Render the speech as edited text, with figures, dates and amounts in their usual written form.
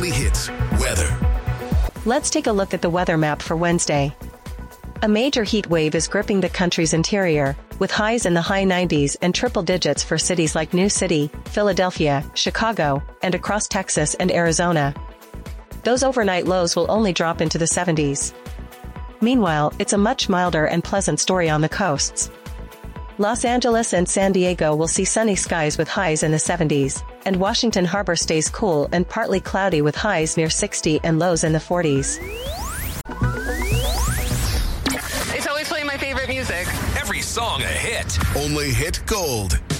Only Hits weather. Let's take a look at the weather map for Wednesday. A major heat wave is gripping the country's interior, with highs in the high 90s and triple digits for cities like New City, Philadelphia, Chicago, and across Texas and Arizona. Those overnight lows will only drop into the 70s. Meanwhile, it's a much milder and pleasant story on the coasts. Los Angeles and San Diego will see sunny skies with highs in the 70s, and Washington Harbor stays cool and partly cloudy with highs near 60 and lows in the 40s. It's always playing my favorite music. Every song a hit. Only Hit Gold.